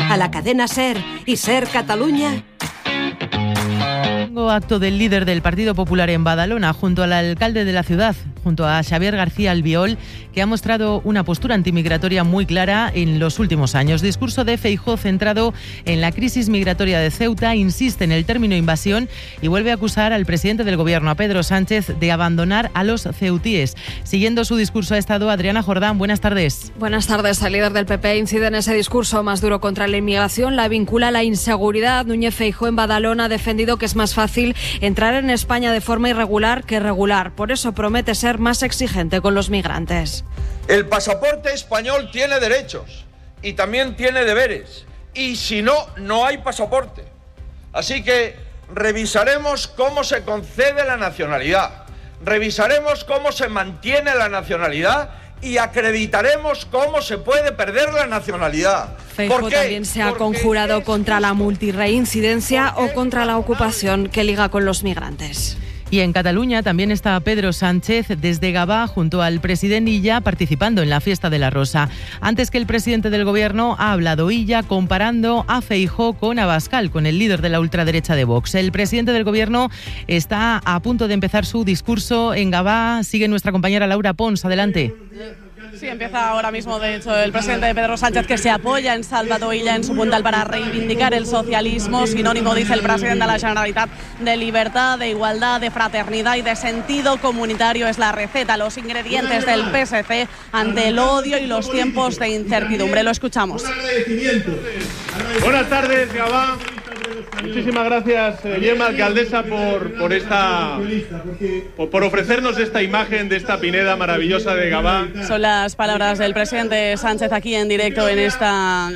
A la cadena SER y SER Catalunya. Acto del líder del Partido Popular en Badalona junto al alcalde de la ciudad, junto a Xavier García Albiol, que ha mostrado una postura antimigratoria muy clara en los últimos años. Discurso de Feijóo centrado en la crisis migratoria de Ceuta, insiste en el término invasión y vuelve a acusar al presidente del gobierno, a Pedro Sánchez, de abandonar a los ceutíes. Siguiendo su discurso ha estado Adriana Jordán. Buenas tardes. Buenas tardes. El líder del PP incide en ese discurso más duro contra la inmigración, la vincula a la inseguridad. Núñez Feijóo en Badalona ha defendido que es más fácil entrar en España de forma irregular que regular. Por eso promete ser más exigente con los migrantes. El pasaporte español tiene derechos y también tiene deberes. Y si no, no hay pasaporte. Así que revisaremos cómo se concede la nacionalidad. Revisaremos cómo se mantiene la nacionalidad y acreditaremos cómo se puede perder la nacionalidad. Feijóo también se ha conjurado contra la multirreincidencia o contra la ocupación que liga con los migrantes. Y en Cataluña también está Pedro Sánchez desde Gavà junto al presidente Illa participando en la fiesta de la Rosa. Antes que el presidente del gobierno ha hablado Illa comparando a Feijóo con Abascal, con el líder de la ultraderecha de Vox. El presidente del gobierno está a punto de empezar su discurso en Gavà. Sigue nuestra compañera Laura Pons. Adelante. Sí, empieza ahora mismo, de hecho, el presidente Pedro Sánchez, que se apoya en Salvador Illa en su puntal para reivindicar el socialismo, sinónimo, dice el presidente de la Generalitat, de libertad, de igualdad, de fraternidad y de sentido comunitario. Es la receta, los ingredientes del PSC ante el odio y los tiempos de incertidumbre. Lo escuchamos. Buenas tardes, Gavà. Muchísimas gracias, Gemma, alcaldesa, por ofrecernos esta imagen de esta pineda maravillosa de Gavà. Son las palabras del presidente Sánchez aquí en directo en esta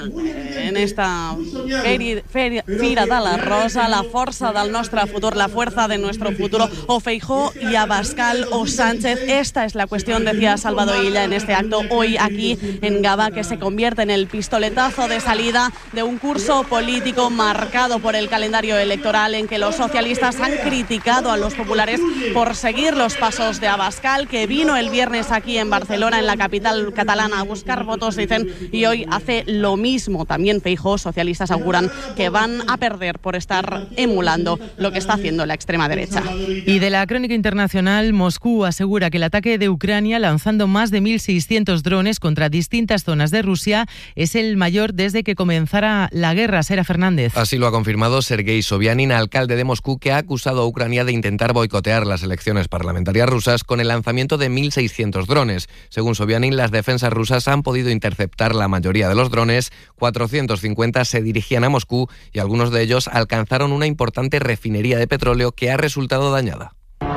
Fira de la Rosa, la força del nostre futur, la fuerza de nuestro futuro. O Feijóo y Abascal o Sánchez. Esta es la cuestión, decía Salvador Illa en este acto hoy aquí en Gavà, que se convierte en el pistoletazo de salida de un curso político marcado por el calendario electoral, en que los socialistas han criticado a los populares por seguir los pasos de Abascal, que vino el viernes aquí en Barcelona, en la capital catalana, a buscar votos, dicen, y hoy hace lo mismo. También Feijóo, socialistas auguran que van a perder por estar emulando lo que está haciendo la extrema derecha. Y de la crónica internacional, Moscú asegura que el ataque de Ucrania, lanzando más de 1.600 drones contra distintas zonas de Rusia, es el mayor desde que comenzara la guerra. Sera Fernández. Así lo ha confirmado Sergei Sobyanin, alcalde de Moscú, que ha acusado a Ucrania de intentar boicotear las elecciones parlamentarias rusas con el lanzamiento de 1.600 drones. Según Sobyanin, las defensas rusas han podido interceptar la mayoría de los drones. 450 se dirigían a Moscú y algunos de ellos alcanzaron una importante refinería de petróleo que ha resultado dañada.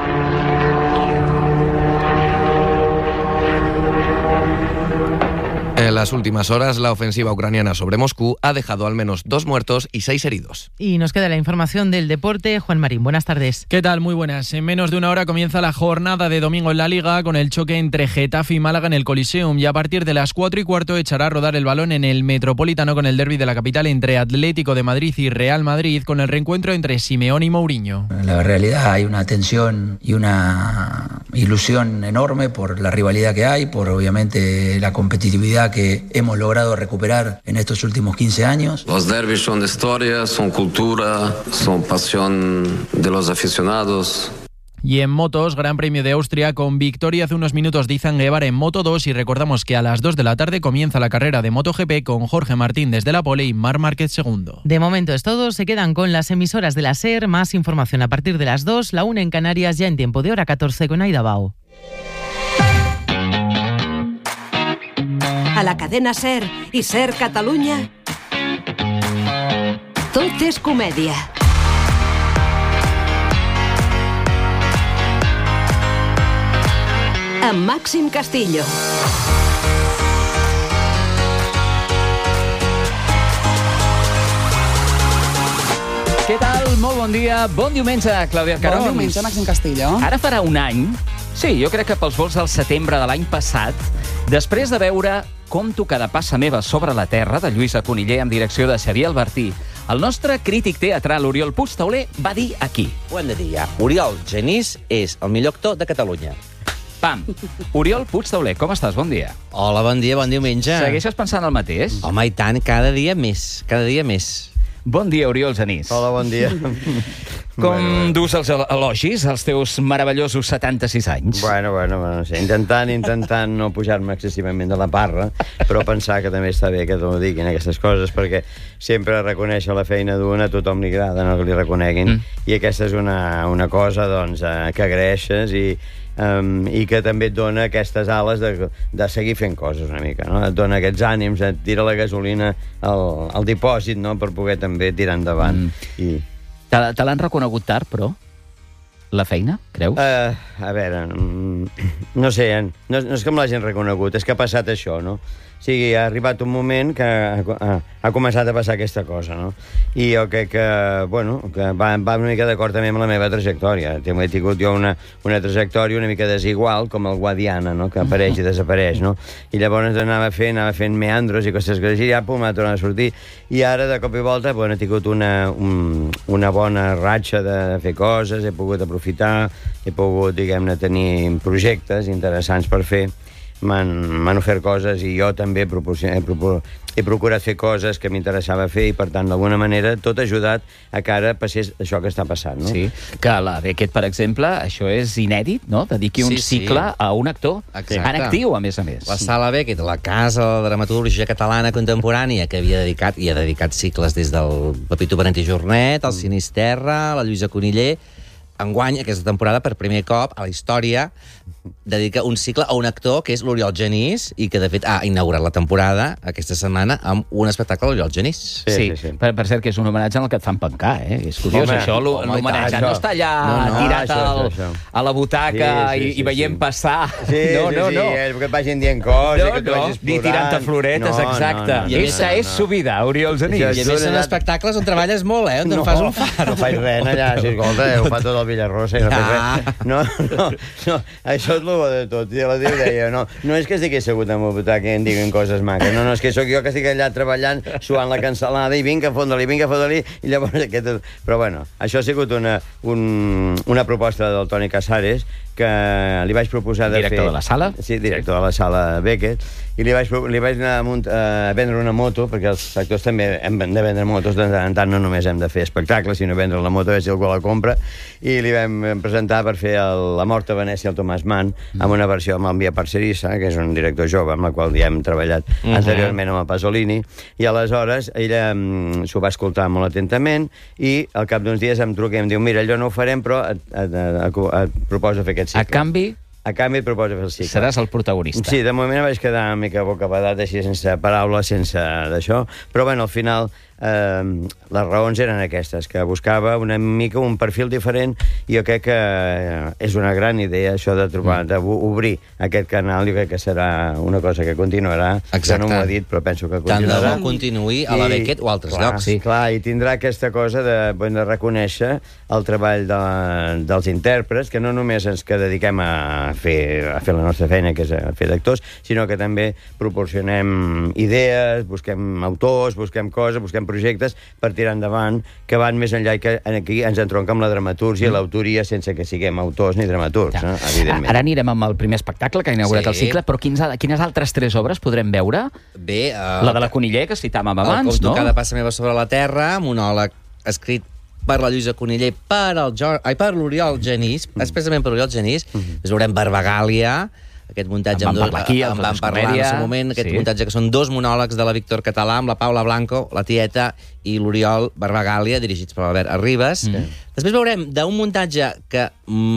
En las últimas horas, la ofensiva ucraniana sobre Moscú ha dejado al menos 2 muertos y 6 heridos. Y nos queda la información del deporte. Juan Marín, buenas tardes. ¿Qué tal? Muy buenas. En menos de una hora comienza la jornada de domingo en la Liga con el choque entre Getafe y Málaga en el Coliseum, y a partir de las 4:15 echará a rodar el balón en el Metropolitano con el derbi de la capital entre Atlético de Madrid y Real Madrid, con el reencuentro entre Simeone y Mourinho. En la realidad hay una tensión y una ilusión enorme por la rivalidad que hay, por obviamente la competitividad que hemos logrado recuperar en estos últimos 15 años. Los derbis son historia, son cultura, son pasión de los aficionados. Y en motos, Gran Premio de Austria con victoria hace unos minutos de Izan Guevara en Moto 2, y recordamos que a las 2 de la tarde comienza la carrera de MotoGP con Jorge Martín desde la pole y Marc Márquez segundo. De momento es todo, se quedan con las emisoras de la SER, más información a partir de las 2, la 1 en Canarias, ya en tiempo de hora 14 con Aida Bao. A la cadena SER i SER Catalunya, tot és comèdia. Amb Màxim Castillo. Què tal? Molt bon dia. Bon diumenge, Clàudia Carons. Bon diumenge, Màxim Castillo. Ara farà un any, sí, jo crec que pels vols del setembre de l'any passat, després de veure Com tocada passa meva sobre la terra, de Lluïsa Coniller, amb direcció de Xavier Albertí, el nostre crític teatral Oriol Puigtauler va dir aquí. Ho hem de dir ja. Oriol Genís és el millor actor de Catalunya. Pam. Oriol Puigtauler, com estàs? Bon dia. Hola, bon dia, bon diumenge. Segueixes pensant el mateix? Home, i tant, cada dia més. Bon dia, Oriol Genís. Hola, bon dia. Com dus els elogis als teus meravellosos 76 anys? Bueno, no sé, intentant no pujar-me excessivament de la parra, però pensar que també està bé que t'ho diguin aquestes coses, perquè sempre reconèixer la feina d'una a tothom li agrada, no que li reconeguin, i aquesta és una cosa doncs, que agraeixes i que també et dona aquestes ales de seguir fent coses una mica, no? Et dona aquests ànims, et tira la gasolina al dipòsit, no?, per poder també tirar endavant. Te l'han reconegut tard, però? La feina, creus? A veure, no sé, no és que me l'hagin reconegut, és que ha passat això, no? O sigui, ha arribat un moment que ha començat a passar aquesta cosa, no? I jo crec que, bueno, que va una mica d'acord també amb la meva trajectòria. He tingut jo una trajectòria una mica desigual, com el Guadiana, no?, que apareix i desapareix, no? I llavors anava fent meandros i coses que ja, pum, ha tornat a sortir. I ara, de cop i volta, bueno, he tingut una bona ratxa de fer coses, he pogut aprofitar, he pogut, diguem-ne, tenir projectes interessants per fer. M'han ofert coses i jo també he procurat fer coses que m'interessava fer i, per tant, d'alguna manera, tot ha ajudat a que ara passés això que està passant, no? Sí, que la Beckett, per exemple, això és inèdit, no?, dediqui un cicle a un actor. Exacte. En actiu, a més. La Sala Beckett, la casa de la dramaturgia catalana contemporània, que havia dedicat cicles des del Pepito Parent i Jornet, al Sinisterra, la Lluïsa Coniller. Enguany, aquesta temporada, per primer cop a la història, dedica un cicle a un actor que és l'Oriol Genís i que, de fet, ha inaugurat la temporada aquesta setmana amb un espectacle a l'Oriol Genís. Sí. Per cert, que és un homenatge en el que et fan pencar, eh? És curiós, això, l'homenatge. No està allà tirat a la butaca i veient passar. No. Que et vagin dient coses, que tu vagis plorant. Ni tirant-te floretes, exacte. Esa és su vida, Oriol Genís. I a més són espectacles on treballes molt, on te'n fas un far. No faig res allà, si escolta, ho fa tot el Villarrosa i no faig res. No, això és el bo de tot. I la tia deia, no és que estigui assegut en el butaca i em diguin coses maques, no, és que sóc jo que estic allà treballant, suant la cansalada i vinga a fondre-li, i llavors aquest... Però bueno, això ha sigut una proposta del Toni Casares, que li vaig proposar de fer... Director de la sala? Sí, director de la sala Beckett, i li vaig anar a vendre una moto, perquè els actors també hem de vendre motos, de tant en tant no només hem de fer espectacles, sinó vendre la moto, a veure si algú la compra, i li vam presentar per fer La mort a Venècia, el Tomàs Mann, amb una versió amb el Mia Parcerissa, que és un director jove, amb la qual ja hem treballat anteriorment amb el Pasolini, i aleshores ella s'ho va escoltar molt atentament, i al cap d'uns dies em truca i em diu, mira, allò no ho farem, però et proposo fer aquest cicle. A canvi et proposo fer el cicle. Seràs el protagonista. Sí, de moment vaig quedar una mica bocabadat, així, sense paraules, sense d'això, però bueno, al final les raons eren aquestes, que buscava una mica un perfil diferent, i jo crec que és una gran idea això de trobar, d'obrir aquest canal. Jo crec que serà una cosa que continuarà. Ja no m'ho ha dit, però penso que continuarà. Tant de bo continuï a la Beckett o a altres llocs. Sí, clar, i tindrà aquesta cosa de reconèixer el treball dels intèrprets, que no només ens que dediquem a fer la nostra feina, que és a fer d'actors, sinó que també proporcionem idees, busquem autors, busquem coses, busquem projectes per tirar endavant, que van més enllà i que aquí ens entronca amb la dramatúrgia i l'autoria, sense que siguem autors ni dramaturgs, evidentment. Ara anirem amb el primer espectacle que ha inaugurat el cicle, però quines altres 3 obres podrem veure? Bé, la de la Coniller, que citàvem abans, no? El Cada passa meva sobre la terra, monòleg escrit per la Lluïsa Coniller, per l'Oriol Genís, expressament per l'Oriol Genís. Després veurem Barbagàlia, aquest muntatge en vam parlar en el seu moment, aquest muntatge que són 2 monòlegs de la Víctor Català, amb la Paula Blanco, la tieta, i l'Oriol Barbagàlia, dirigits per l'Albert Arribas. Després veurem d'un muntatge que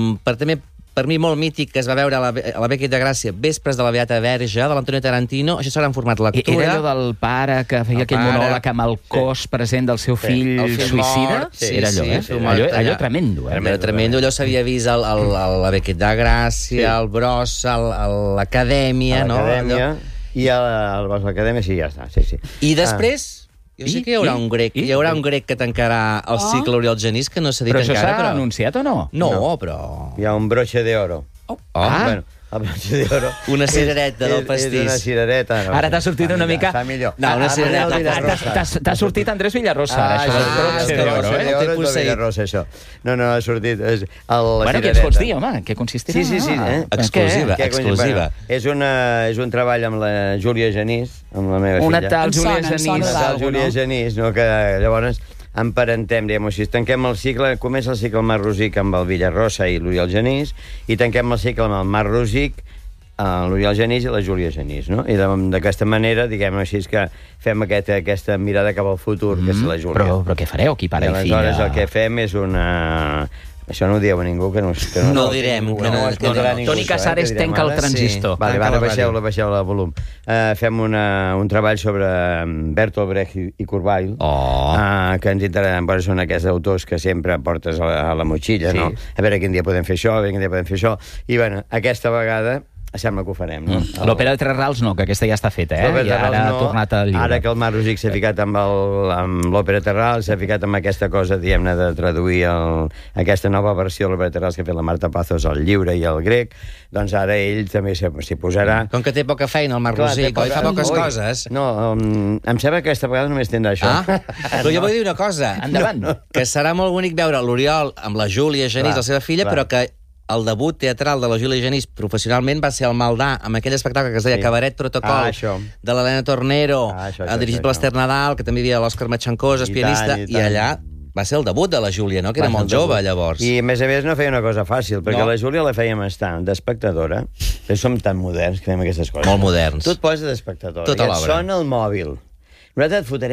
per mi molt mític, que es va veure a la Beckett de Gràcia, Vespres de la Beata Verge, de l'Antonio Tarantino. Això serà en format lectura. Era allò del pare que feia aquell monòleg amb el cos present del seu fill suïcida? Era allò, allò tremendo. Era tremendo, allò s'havia vist a la Beckett de Gràcia, al Brossa, a l'Acadèmia, no? I a l'Acadèmia, sí, ja està. I després... Jo sé que hi haurà un grec que tancarà el cicle Oriol Genís, que no s'ha dit encara. Però això s'ha anunciat o no? No, però... Hi ha un broche de oro. El broche d'oro. Una cirereta del pastís. És una cirereta. No, ara t'ha sortit una mica... Està millor. No, una cirereta. T'ha sortit Andrés Villarosa, ara, això del broche d'oro, eh? El Villarosa, això. No, ha sortit... Bueno, què ens pots dir, home? Què consistirà? Sí. Exclusiva. És un treball amb la Júlia Genís, amb la meva filla. Una tal Júlia Genís, no? Que llavors emparentem, diguem-ho així. Tanquem el cicle, comença el cicle Marc Rosic amb el Villarosa i l'Oriol Genís, i tanquem el cicle amb el Marc Rosic, l'Oriol Genís i la Júlia Genís, no? I d'aquesta manera, diguem-ho així, que fem aquesta mirada cap al futur, que és la Júlia. Però què fareu, aquí, pare i filla? Aleshores, el que fem és una... Això no ho dieu a ningú, que no ho direm. Toni Casares tanca el transistor. Vale, ara baixeu el volum. Fem un treball sobre Bertolt Brecht i Kurzweil, que ens interessen, són aquests autors que sempre portes a la motxilla, no? A veure quin dia podem fer això, i bueno, aquesta vegada sembla que ho farem, no? L'òpera de Tres Rals no, que aquesta ja està feta, I ara ha tornat al llibre. Ara que el Marc Rosic s'ha ficat amb l'òpera de Tres Rals, s'ha ficat amb aquesta cosa, diguem-ne, de traduir aquesta nova versió de l'òpera de Tres Rals que ha fet la Marta Pazos al lliure i al grec, doncs ara ell també s'hi posarà. Com que té poca feina el Marc Rosic, oi? Fa poques coses. No, em sembla que aquesta vegada només tindrà això. Però jo vull dir una cosa. Endavant. Que serà molt bonic veure l'Oriol amb la Júlia Genís, la seva filla, però que el debut teatral de la Júlia Genís professionalment va ser el Maldà, amb aquell espectacle que es deia Cabaret Protocol, de l'Helena Tornero, dirigit per l'Ester Nadal, que també hi havia l'Òscar Matxancós, pianista, i allà va ser el debut de la Júlia, no? Que era molt jove, llavors. I, a més no feia una cosa fàcil, perquè la Júlia la fèiem estar d'espectadora, perquè som tan moderns que fem aquestes coses. Molt moderns. Tu et poses d'espectadora, tota l'obra. I et sona el mòbil. Nosaltres et fotrem